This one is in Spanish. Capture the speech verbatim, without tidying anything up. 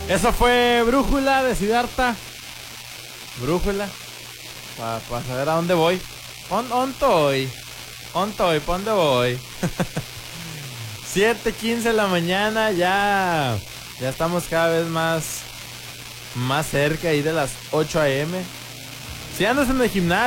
Eso fue Brújula de Siddhartha. Brújula. Para pa saber a dónde voy. On, ontoy. Ontoy, ¿pa' dónde voy? siete quince de la mañana, ya. Ya estamos cada vez más. Más cerca ahí de las ocho a eme. Si andas en el gimnasio.